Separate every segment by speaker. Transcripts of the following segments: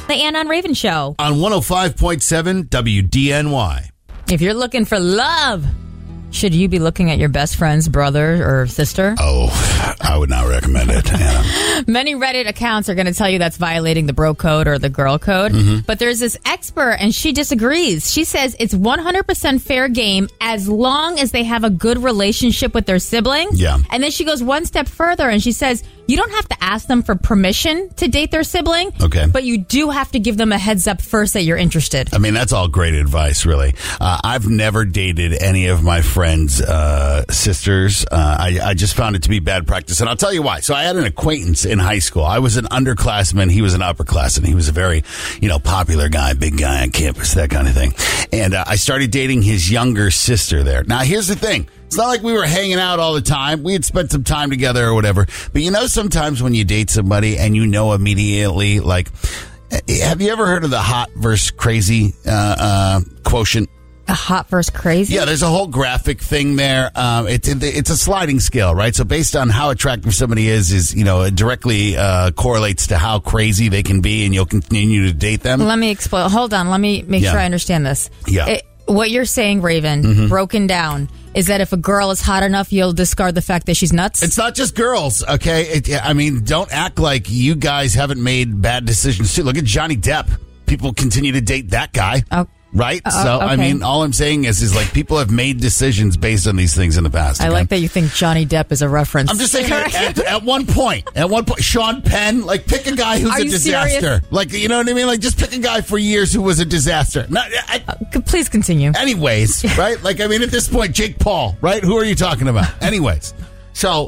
Speaker 1: The Ann on Raven Show.
Speaker 2: On 105.7 WDNY.
Speaker 1: If you're looking for love, should you be looking at your best friend's brother or sister?
Speaker 2: Oh, I would not recommend it, Anna.
Speaker 1: Many Reddit accounts are going to tell you that's violating the bro code or the girl code. But there's this expert, and she disagrees. She says it's 100% fair game as long as they have a good relationship with their sibling.
Speaker 2: Yeah.
Speaker 1: And then she goes one step further, and she says you don't have to ask them for permission to date their sibling.
Speaker 2: Okay.
Speaker 1: But you do have to give them a heads up first that you're interested.
Speaker 2: I mean, that's all great advice, really. I've never dated any of my friends' sisters. I just found it to be bad practice, and I'll tell you why. So I had an acquaintance in high school. I was an underclassman. He was an upperclassman. He was a very, popular guy, big guy on campus, that kind of thing. And I started dating his younger sister there. Now, here's the thing. It's not like we were hanging out all the time. We had spent some time together or whatever. But sometimes when you date somebody and immediately, like, have you ever heard of the hot versus crazy quotient?
Speaker 1: A hot versus crazy?
Speaker 2: Yeah, there's a whole graphic thing there. It's a sliding scale, right? So based on how attractive somebody is it directly correlates to how crazy they can be, and you'll continue to date them.
Speaker 1: Let me explain. Hold on. Let me make sure I understand this.
Speaker 2: Yeah.
Speaker 1: What you're saying, Raven, broken down, is that if a girl is hot enough, you'll discard the fact that she's nuts? It's
Speaker 2: not just girls, okay? Don't act like you guys haven't made bad decisions, too. Look at Johnny Depp. People continue to date that guy. Right?
Speaker 1: Okay.
Speaker 2: All I'm saying is like people have made decisions based on these things in the past.
Speaker 1: I like that you think Johnny Depp is a reference.
Speaker 2: I'm just saying at one point, Sean Penn, like pick a guy who's a disaster.
Speaker 1: Serious?
Speaker 2: Like, you know what I mean? Like just pick a guy for years who was a disaster.
Speaker 1: Please continue.
Speaker 2: Anyways, right? Like, at this point, Jake Paul, right? Who are you talking about? Anyways, so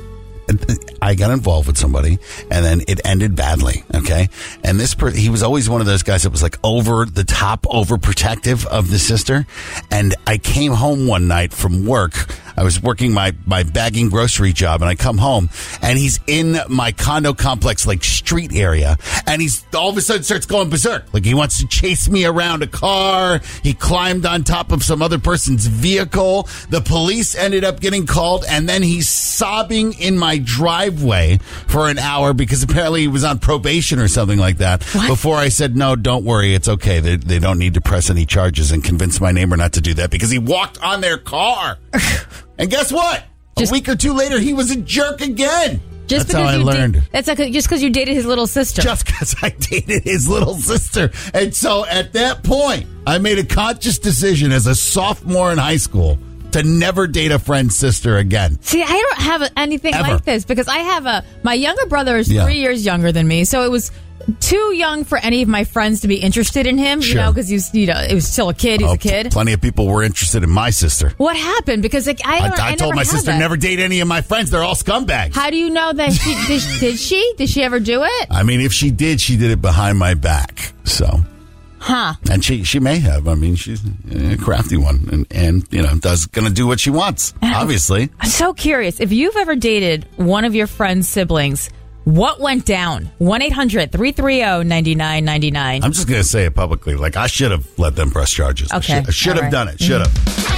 Speaker 2: I got involved with somebody, and then it ended badly, okay? And he was always one of those guys that was like over the top, overprotective of the sister. And I came home one night from work. I was working my bagging grocery job, and I come home, and he's in my condo complex, like, street area, and he's all of a sudden starts going berserk. Like, he wants to chase me around a car. He climbed on top of some other person's vehicle. The police ended up getting called, and then he's sobbing in my driveway for an hour because apparently he was on probation or something like that.
Speaker 1: What?
Speaker 2: Before I said, no, don't worry, it's okay. They don't need to press any charges, and convince my neighbor not to do that because he walked on their car. And guess what? A week or two later, he was a jerk again. That's how I learned.
Speaker 1: That's like just because you dated his little sister.
Speaker 2: Just because I dated his little sister. And so at that point, I made a conscious decision as a sophomore in high school to never date a friend's sister again.
Speaker 1: See, I don't have anything
Speaker 2: Ever.
Speaker 1: like this because I have my younger brother is 3 years younger than me. So it was too young for any of my friends to be interested in him, because it was still a kid. He's a kid.
Speaker 2: Plenty of people were interested in my sister.
Speaker 1: What happened? Because I
Speaker 2: told my sister never date any of my friends. They're all scumbags.
Speaker 1: How do you know that she did she ever do it?
Speaker 2: If she did it behind my back. So.
Speaker 1: Huh.
Speaker 2: And she may have. She's a crafty one and going to do what she wants, obviously.
Speaker 1: I'm so curious. If you've ever dated one of your friend's siblings, what went down? 1-800-330-9999.
Speaker 2: I'm just going to say it publicly. Like, I should have let them press charges.
Speaker 1: Okay.
Speaker 2: I should have done it. Should have.